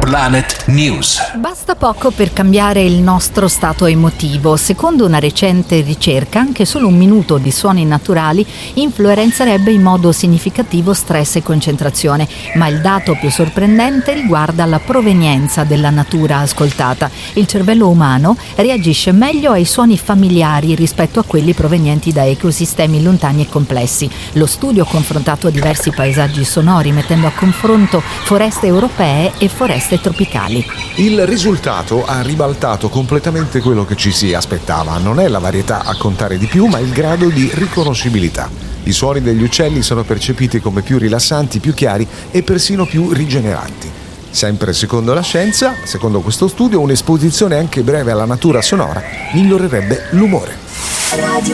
Planet News. Basta poco per cambiare il nostro stato emotivo. Secondo una recente ricerca, anche solo un minuto di suoni naturali influenzerebbe in modo significativo stress e concentrazione. Ma il dato più sorprendente riguarda la provenienza della natura ascoltata. Il cervello umano reagisce meglio ai suoni familiari rispetto a quelli provenienti da ecosistemi lontani e complessi. Lo studio ha confrontato diversi paesaggi sonori, mettendo a confronto foreste europee e foreste tropicali. Il risultato ha ribaltato completamente quello che ci si aspettava. Non è la varietà a contare di più, ma il grado di riconoscibilità. I suoni degli uccelli sono percepiti come più rilassanti, più chiari e persino più rigeneranti. Sempre secondo la scienza, secondo questo studio, un'esposizione anche breve alla natura sonora migliorerebbe l'umore.